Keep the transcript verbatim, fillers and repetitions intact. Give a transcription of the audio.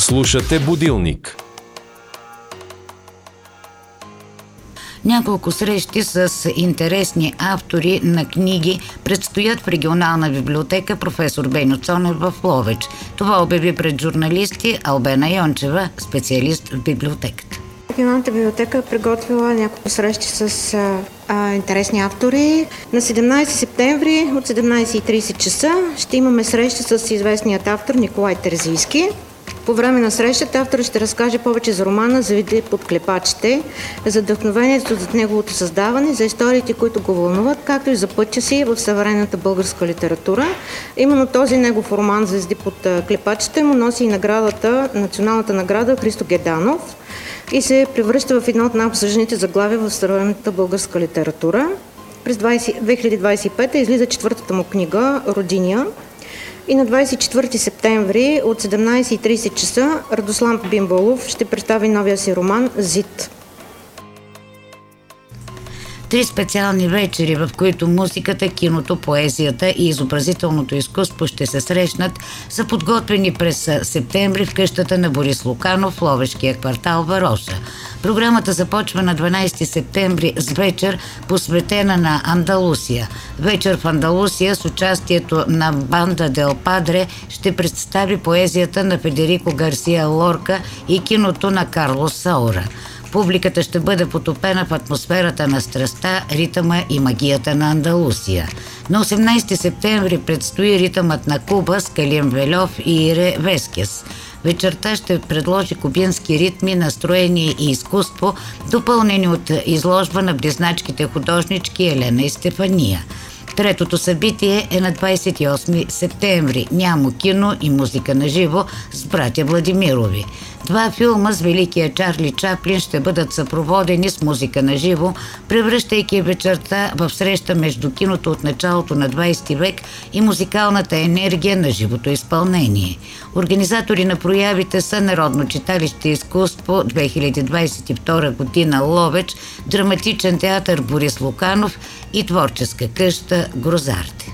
Слушате Будилник. Няколко срещи с интересни автори на книги предстоят в регионална библиотека професор Беньо Цонев в Ловеч. Това обяви пред журналисти Албена Йончева, специалист в библиотеката. Регионалната библиотека е приготвила няколко срещи с а, а, интересни автори. На седемнадесети септември от седемнадесет и тридесет часа ще имаме среща с известният автор Николай Терзийски. По време на срещата авторът ще разкаже повече за романа "Завиди под клепачите", за вдъхновението зад неговото създаване, за историите, които го вълнуват, както и за пътя си в съвременната българска литература. Именно този негов роман "Звезди под клепачите" му носи и наградата, националната награда Христо Геданов и се превръща в едно от най-обсъжданите заглавия в съвременната българска литература. През две хиляди двадесет и пета излиза четвъртата му книга "Родиния". И на двадесет и четвърти септември от седемнадесет и тридесет часа Радослан Бимбалов ще представи новия си роман "Зид". Три специални вечери, в които музиката, киното, поезията и изобразителното изкуство ще се срещнат, са подготвени през септември в къщата на Борис Луканов в ловешкия квартал Вароша. Програмата започва на дванадесети септември с вечер, посветена на Андалусия. Вечер в Андалусия с участието на Банда Дел Падре ще представи поезията на Федерико Гарсия Лорка и киното на Карлос Саура. Публиката ще бъде потопена в атмосферата на страстта, ритъма и магията на Андалусия. На осемнадесети септември предстои ритъмът на Куба с Калин Вельов и Ире Вескес. Вечерта ще предложи кубински ритми, настроение и изкуство, допълнени от изложба на близначките художнички Елена и Стефания. Третото събитие е на двадесет и осми септември. Нямо кино и музика на живо с братя Владимирови. Два филма с великия Чарли Чаплин ще бъдат съпроводени с музика на живо, превръщайки вечерта в среща между киното от началото на двадесети век и музикалната енергия на живото изпълнение. Организатори на проявите са Народно читалище изкуство две хиляди двадесет и втора година Ловеч, Драматичен театър Борис Луканов и Творческа къща Грозарте.